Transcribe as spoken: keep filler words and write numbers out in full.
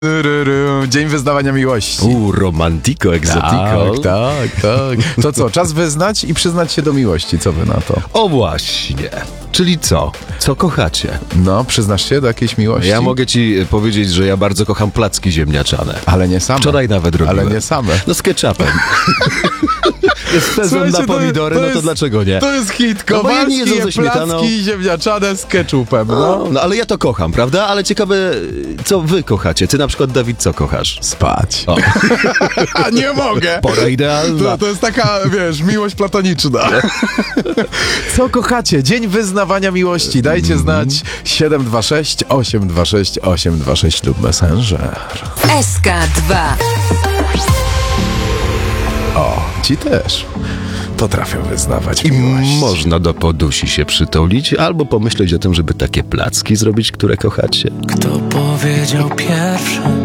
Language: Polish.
Dzień wyznawania miłości. U, romantiko, egzotiko. Tak, tak, tak. To co, czas wyznać i przyznać się do miłości. Co wy na to? O właśnie. Czyli co? Co kochacie? No, przyznasz się do jakiejś miłości? Ja mogę ci powiedzieć, że ja bardzo kocham placki ziemniaczane. Ale nie same. Wczoraj nawet robiłem. Ale nie same. No z ketchupem. Jest sezon na pomidory, to no jest, to dlaczego nie? To jest hit. No bo jedni jedzą Kowalskie ze śmietaną. placki ziemniaczane z ketchupem, no. No, no ale ja to kocham, prawda? Ale ciekawe, co wy kochacie. Ty na przykład, Dawid, co kochasz? Spać. O. A nie mogę. Pora idealna. To, to jest taka, wiesz, miłość platoniczna. Co kochacie? Dzień wyznawania miłości. Dajcie znać siedem dwa sześć, osiem dwa sześć, osiem dwa sześć lub Messenger. S K dwa. O, ci też potrafią wyznawać I miłość. można do podusi się przytulić, albo pomyśleć o tym, żeby takie placki zrobić, które kochacie. Kto powiedział pierwszy?